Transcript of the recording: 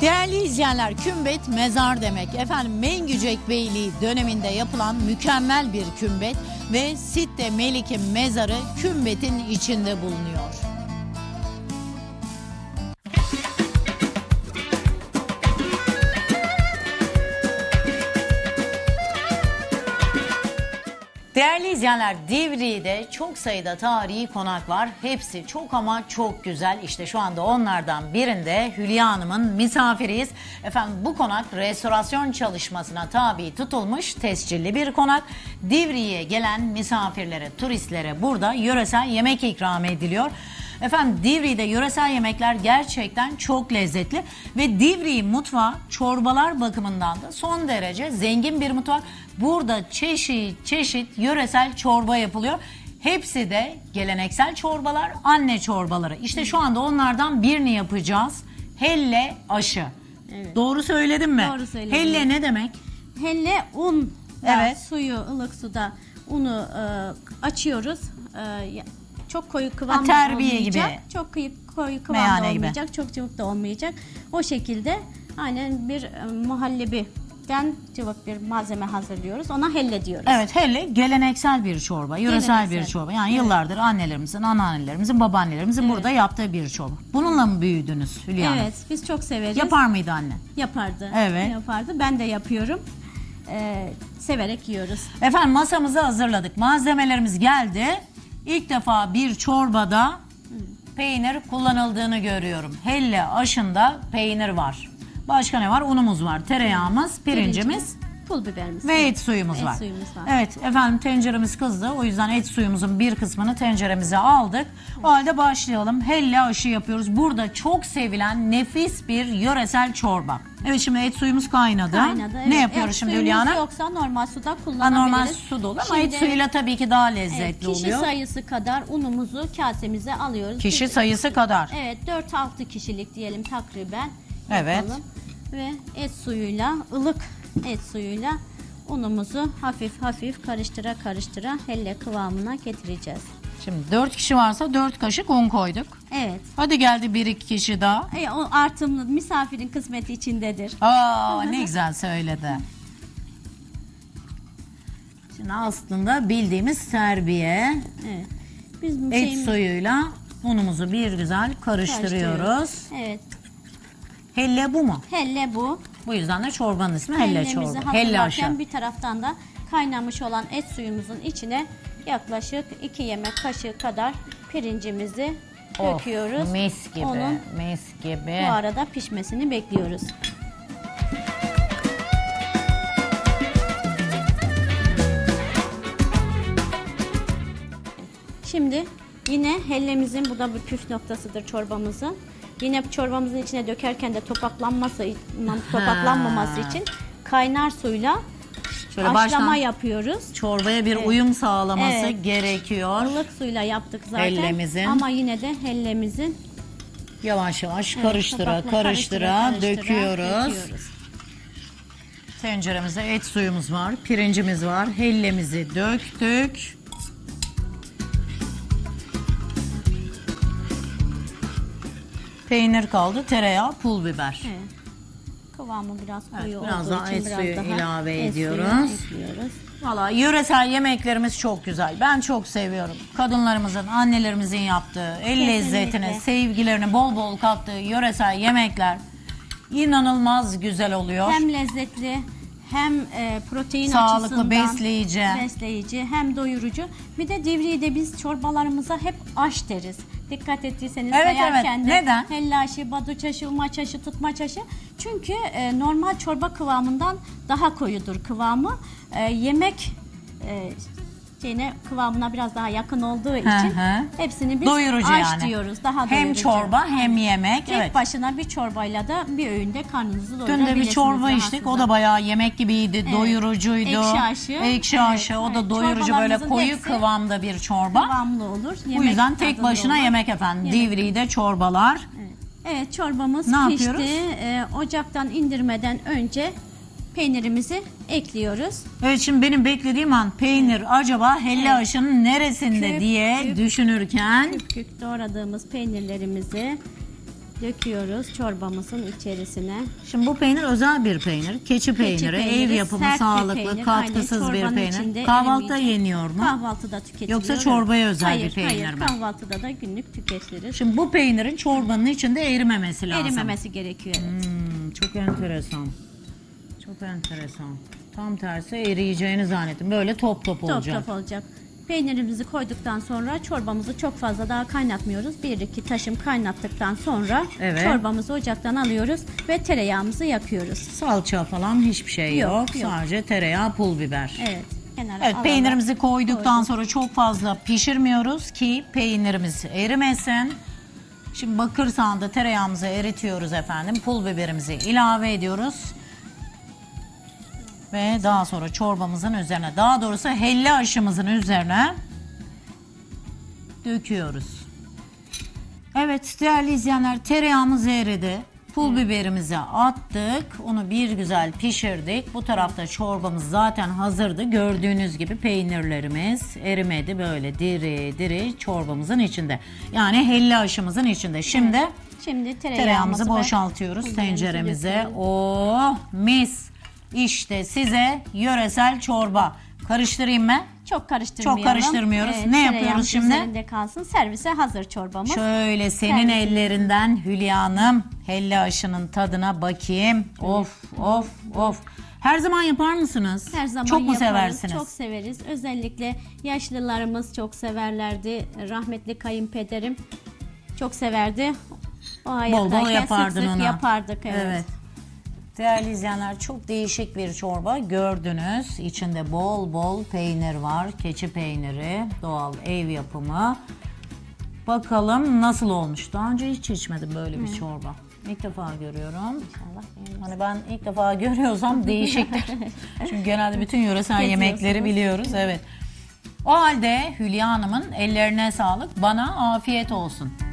Değerli izleyenler, kümbet mezar demek. Efendim Mengücek Beyliği döneminde yapılan mükemmel bir kümbet ve Sitte Melik'in mezarı kümbetin içinde bulunuyor. Değerli izleyenler, Divriği'de çok sayıda tarihi konak var. Hepsi çok ama çok güzel. İşte şu anda onlardan birinde Hülya Hanım'ın misafiriyiz. Efendim bu konak restorasyon çalışmasına tabi tutulmuş tescilli bir konak. Divriği'ye gelen misafirlere, turistlere burada yöresel yemek ikram ediliyor. Efendim Divriği'de yöresel yemekler gerçekten çok lezzetli ve Divriği mutfağı çorbalar bakımından da son derece zengin bir mutfak. Burada çeşit çeşit yöresel çorba yapılıyor. Hepsi de geleneksel çorbalar, anne çorbaları. İşte şu anda onlardan birini yapacağız. Helle aşı. Evet. Doğru söyledim mi? Doğru söyledim. Helle ne demek? Helle un. Evet. Suyu ılık suda unu açıyoruz. Çok koyu kıvamda terbiye olmayacak. gibi. Çok koyu kıvamda Meyhane olmayacak. gibi. Çok cıvık da olmayacak. O şekilde aynen bir muhallebiden cıvık bir malzeme hazırlıyoruz. Ona helle diyoruz. Evet, helle geleneksel bir çorba, yöresel bir çorba. Yani yıllardır annelerimizin, anneannelerimizin, babaannelerimizin burada yaptığı bir çorba. Bununla mı büyüdünüz Hülya Hanım? Evet, biz çok severiz. Yapar mıydı anne? Yapardı. Evet. Yapardı. Ben de yapıyorum. Severek yiyoruz. Efendim masamızı hazırladık. Malzemelerimiz geldi. İlk defa bir çorbada peynir kullanıldığını görüyorum. Helle aşında peynir var. Başka ne var? Unumuz var, tereyağımız, pirincimiz pul biberimiz ve et suyumuz var. Evet efendim, tenceremiz kızdı. O yüzden et suyumuzun bir kısmını tenceremize aldık. O halde başlayalım. Helle aşı yapıyoruz. Burada çok sevilen nefis bir yöresel çorba. Evet, şimdi et suyumuz kaynadı. Evet. Ne yapıyoruz şimdi Hülya Hanım? Yoksa normal suda kullanabiliriz. Normal su da olur ama et suyuyla tabii ki daha lezzetli oluyor. Kişi sayısı kadar unumuzu kasemize alıyoruz. Kişi sayısı kadar. Evet, 4-6 kişilik diyelim takriben. Evet. Yapalım. Ve et suyuyla, ılık et suyuyla unumuzu hafif hafif karıştıra helle kıvamına getireceğiz. Şimdi 4 kişi varsa 4 kaşık un koyduk. Evet. Hadi geldi 1-2 kişi daha. O artımlı misafirin kısmeti içindedir. Aa, ne güzel söyledi. Şimdi aslında bildiğimiz terbiye. Evet. Biz Et suyuyla unumuzu bir güzel karıştırıyoruz. Evet. Helle bu mu? Helle bu. Bu yüzden de çorbanın ismi helle Hellemizi çorba. Helle aşı. hazırlarken bir taraftan da kaynamış olan et suyumuzun içine yaklaşık 2 yemek kaşığı kadar pirincimizi döküyoruz. Mis gibi, Onun mis gibi. bu arada pişmesini bekliyoruz. Şimdi yine hellemizin, bu da bir püf noktasıdır çorbamızın. Yine çorbamızın içine dökerken de topaklanmaması için kaynar suyla Şöyle haşlama yapıyoruz. Çorbaya bir uyum sağlaması gerekiyor. Ilık suyla yaptık zaten. Hellemizin. Ama yine de hellemizin Yavaş yavaş karıştıra döküyoruz. Tenceremizde et suyumuz var, pirincimiz var. Hellemizi döktük. Peynir kaldı, tereyağı, pul biber. Evet. Kıvamı biraz koyu biraz olduğu daha için et biraz suyu daha ilave et suyu ediyoruz. ekliyoruz. Valla yöresel yemeklerimiz çok güzel. Ben çok seviyorum. Kadınlarımızın, annelerimizin yaptığı, el lezzetine, sevgilerini bol bol kattığı yöresel yemekler inanılmaz güzel oluyor. Hem lezzetli, hem protein Sağlıklı, açısından besleyici, hem doyurucu. Bir de Divriği'de biz çorbalarımıza hep aş deriz. Dikkat ettiyseniz sayarken de neden? helle aşı, baduç aşı, umaç aşı, tutmaç aşı. Çünkü normal çorba kıvamından daha koyudur kıvamı. Yemek kıvamına biraz daha yakın olduğu için hepsini biz doyurucu aş yani diyoruz. Daha hem doyurucu. çorba hem yemek. Tek başına bir çorbayla da bir öğünde karnınızı doyurabilirsiniz. Dün de bir çorba içtik. O da bayağı yemek gibiydi. Evet. Doyurucuydu. Ekşi aşı. O da doyurucu, böyle koyu kıvamda bir çorba. Kıvamlı olur. Bu yüzden tek başına olur. Yemek efendim. Divriği'de çorbalar. Evet, çorbamız ne pişti. Yapıyoruz? Ocaktan indirmeden önce peynirimizi ekliyoruz. Evet, şimdi benim beklediğim an peynir acaba helle aşının neresinde küp diye düşünürken küp küp doğradığımız peynirlerimizi döküyoruz çorbamızın içerisine. Şimdi bu peynir özel bir peynir. Keçi peyniri, ev yapımı, sert bir sağlıklı, peynir. katkısız Aynen, bir çorbanın peynir. içinde Kahvaltıda erimeyecek. yeniyor mu? Kahvaltıda tüketiliyor. Yoksa çorbaya özel hayır, bir peynir hayır, mi? kahvaltıda da günlük tüketiriz. Şimdi bu peynirin çorbanın içinde erimemesi lazım. Erimemesi gerekiyor. Evet. Çok enteresan. Çok enteresan. Tam tersi eriyeceğini zannettim. Böyle top top olacak. Top top olacak. Peynirimizi koyduktan sonra çorbamızı çok fazla daha kaynatmıyoruz. 1-2 taşım kaynattıktan sonra Evet. çorbamızı ocaktan alıyoruz ve tereyağımızı yakıyoruz. Salça falan hiçbir şey yok. Yok. Sadece tereyağı, pul biber. Evet. Kenara Evet, alalım. peynirimizi koyduktan Koyduk. sonra çok fazla pişirmiyoruz ki peynirimiz erimesin. Şimdi bakır sahanda tereyağımızı eritiyoruz efendim. Pul biberimizi ilave ediyoruz. Ve daha sonra çorbamızın üzerine, daha doğrusu helle aşımızın üzerine döküyoruz. Evet değerli izleyenler, tereyağımız eridi. Pul biberimizi attık. Onu bir güzel pişirdik. Bu tarafta çorbamız zaten hazırdı. Gördüğünüz gibi peynirlerimiz erimedi. Böyle diri diri çorbamızın içinde. Yani helle aşımızın içinde. Şimdi Şimdi tereyağımızı ve boşaltıyoruz pul tenceremize. biberimizi Oh mis. İşte size yöresel çorba. Karıştırayım mı? Çok karıştırmayalım. Çok karıştırmıyoruz. Ne yapıyoruz tereyağımız şimdi? üzerinde kalsın. Servise hazır çorbamız. Şöyle senin Servis. ellerinden Hülya Hanım, helle aşının tadına bakayım. Of of of. Her zaman yapar mısınız? Her zaman çok mu yaparız, seversiniz? Çok severiz. Özellikle yaşlılarımız çok severlerdi. Rahmetli kayınpederim çok severdi. O Bol hayattayken bol yapardın sık sık onu. yapardık. Evet. Değerli izleyenler, çok değişik bir çorba gördünüz. İçinde bol bol peynir var. Keçi peyniri, doğal ev yapımı. Bakalım nasıl olmuş. Daha önce hiç içmedim böyle bir çorba. İlk defa görüyorum. İnşallah beğeniriz. Hani ben ilk defa görüyorsam değişiktir. Çünkü genelde bütün yöresel yemekleri Geziyorsunuz. biliyoruz. Evet. O halde Hülya Hanım'ın ellerine sağlık. Bana afiyet olsun.